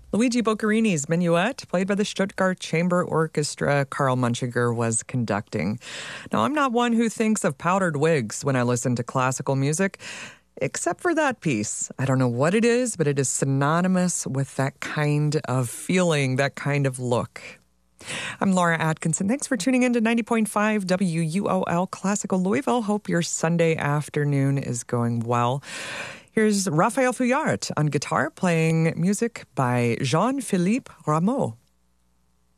Luigi Boccherini's Minuet, played by the Stuttgart Chamber Orchestra, Carl Munchinger was conducting. Now, I'm not one who thinks of powdered wigs when I listen to classical music, except for that piece. I don't know what it is, but it is synonymous with that kind of feeling, that kind of look. I'm Laura Atkinson. Thanks for tuning in to 90.5 WUOL Classical Louisville. Hope your Sunday afternoon is going well. Here's Raphael Fouillard on guitar playing music by Jean-Philippe Rameau.